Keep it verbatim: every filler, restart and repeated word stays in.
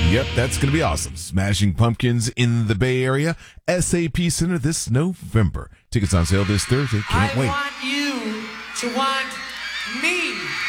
Yep, that's going to be awesome. Smashing Pumpkins in the Bay Area, S A P Center this November. Tickets on sale this Thursday. Can't I wait. want you to want me.